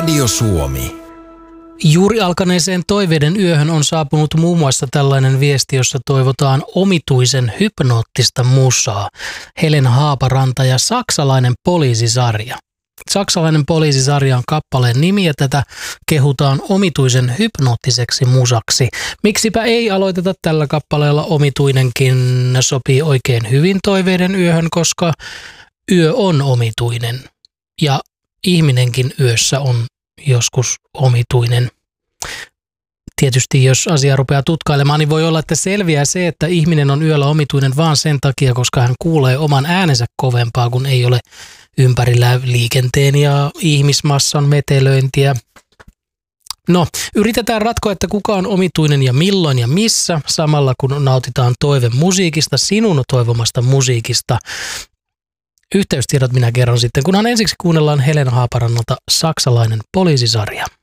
Radio Suomi. Juuri alkaneeseen toiveiden yöhön on saapunut muun muassa tällainen viesti, jossa toivotaan omituisen hypnoottista musaa. Helena Haaparanta ja Saksalainen poliisisarja. Saksalainen poliisisarja on kappaleen nimi ja tätä kehutaan omituisen hypnoottiseksi musaksi. Miksipä ei aloiteta tällä kappaleella, omituinenkin sopii oikein hyvin toiveiden yöhön, koska yö on omituinen ja ihminenkin yössä on joskus omituinen. Tietysti jos asia rupeaa tutkailemaan, niin voi olla, että selviää se, että ihminen on yöllä omituinen vaan sen takia, koska hän kuulee oman äänensä kovempaa, kun ei ole ympärillä liikenteen ja ihmismassan metelöintiä. No, yritetään ratkoa, että kuka on omituinen ja milloin ja missä, samalla kun nautitaan toivemusiikista, sinun toivomasta musiikista. Yhteystiedot minä kerron sitten, kunhan ensiksi kuunnellaan Helena Haaparannalta Saksalainen poliisisarja.